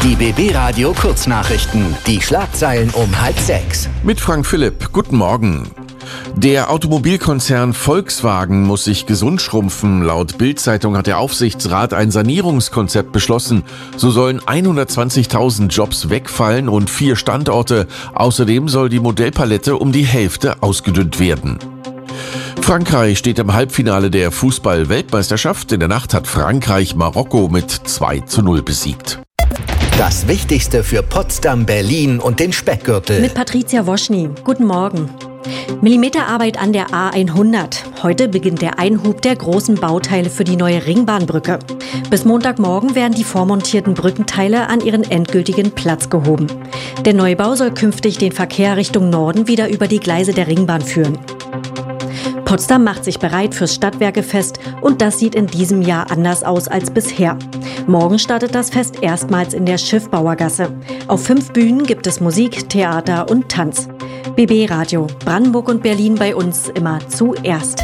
Die BB Radio Kurznachrichten. Die Schlagzeilen um 5:30. Mit Frank Philipp. Guten Morgen. Der Automobilkonzern Volkswagen muss sich gesund schrumpfen. Laut Bild-Zeitung hat der Aufsichtsrat ein Sanierungskonzept beschlossen. So sollen 120.000 Jobs wegfallen und 4 Standorte. Außerdem soll die Modellpalette um die Hälfte ausgedünnt werden. Frankreich steht im Halbfinale der Fußball-Weltmeisterschaft. In der Nacht hat Frankreich Marokko mit 2:0 besiegt. Das Wichtigste für Potsdam, Berlin und den Speckgürtel. Mit Patricia Woschny. Guten Morgen. Millimeterarbeit an der A100. Heute beginnt der Einhub der großen Bauteile für die neue Ringbahnbrücke. Bis Montagmorgen werden die vormontierten Brückenteile an ihren endgültigen Platz gehoben. Der Neubau soll künftig den Verkehr Richtung Norden wieder über die Gleise der Ringbahn führen. Potsdam macht sich bereit fürs Stadtwerkefest und das sieht in diesem Jahr anders aus als bisher. Morgen startet das Fest erstmals in der Schiffbauergasse. Auf 5 Bühnen gibt es Musik, Theater und Tanz. BB Radio, Brandenburg und Berlin bei uns immer zuerst.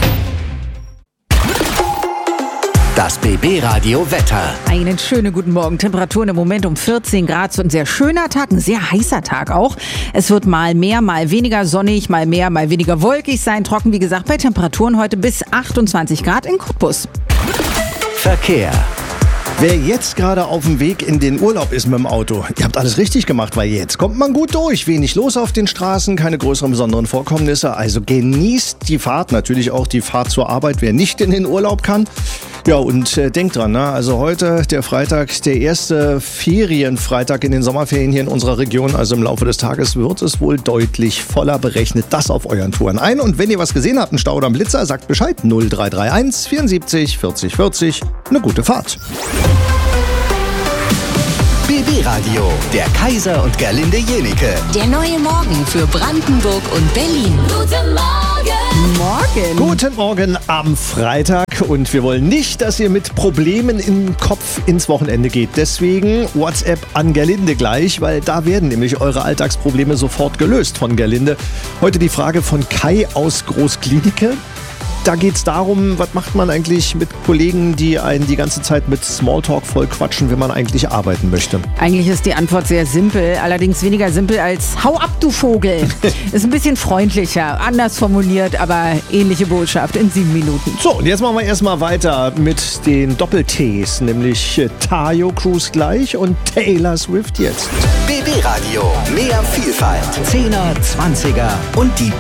Das BB Radio Wetter. Einen schönen guten Morgen. Temperaturen im Moment um 14 Grad. So ein sehr schöner Tag, ein sehr heißer Tag auch. Es wird mal mehr, mal weniger sonnig, mal mehr, mal weniger wolkig sein. Trocken, wie gesagt, bei Temperaturen heute bis 28 Grad in Cottbus. Verkehr. Wer jetzt gerade auf dem Weg in den Urlaub ist mit dem Auto, ihr habt alles richtig gemacht, weil jetzt kommt man gut durch. Wenig los auf den Straßen, keine größeren besonderen Vorkommnisse. Also genießt die Fahrt, natürlich auch die Fahrt zur Arbeit, wer nicht in den Urlaub kann. Ja, und denkt dran, ne? Also heute der Freitag, der erste Ferienfreitag in den Sommerferien hier in unserer Region. Also im Laufe des Tages wird es wohl deutlich voller. Berechnet das auf euren Touren ein. Und wenn ihr was gesehen habt, einen Stau oder einen Blitzer, sagt Bescheid. 0331 74 40 40. Eine gute Fahrt. BB Radio, der Kaiser und Gerlinde Jenike. Der neue Morgen für Brandenburg und Berlin. Guten Morgen. Guten Morgen am Freitag und wir wollen nicht, dass ihr mit Problemen im Kopf ins Wochenende geht. Deswegen WhatsApp an Gerlinde gleich, weil da werden nämlich eure Alltagsprobleme sofort gelöst von Gerlinde. Heute die Frage von Kai aus Großklinike. Da geht es darum, was macht man eigentlich mit Kollegen, die einen die ganze Zeit mit Smalltalk voll quatschen, wenn man eigentlich arbeiten möchte? Eigentlich ist die Antwort sehr simpel, allerdings weniger simpel als "Hau ab, du Vogel". Ist ein bisschen freundlicher, anders formuliert, aber ähnliche Botschaft in 7 Minuten. So, und jetzt machen wir erstmal weiter mit den Doppel-Ts, nämlich Tayo Cruz gleich und Taylor Swift jetzt. BB Radio, mehr Vielfalt. 10er, 20er und die